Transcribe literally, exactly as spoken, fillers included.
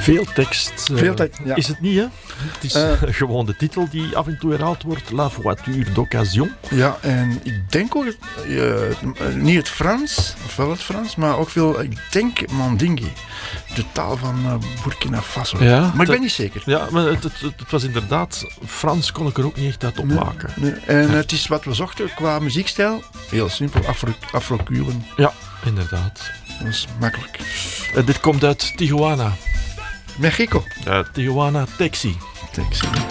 Veel tekst. Uh, Veel tekst, ja. Is het niet, hè? Het is uh, gewoon de titel die af en toe herhaald wordt. La voiture d'occasion. Ja, en ik denk ook, uh, niet het Frans, of wel het Frans, maar ook veel, ik denk Mandingue. De taal van uh, Burkina Faso. Ja, maar ik ben niet zeker. Ja, maar het, het, het was inderdaad, Frans kon ik er ook niet echt uit opmaken. Nee, nee. En ja. Het is wat we zochten qua muziekstijl. Heel simpel, afro, afro-Cuban. Ja, inderdaad. Dat is makkelijk. Uh, dit komt uit Tijuana. Mexico. Uh, Tijuana Texi. Texi.